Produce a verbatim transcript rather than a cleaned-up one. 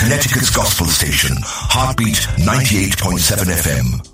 Connecticut's gospel station, Heartbeat ninety-eight point seven F M.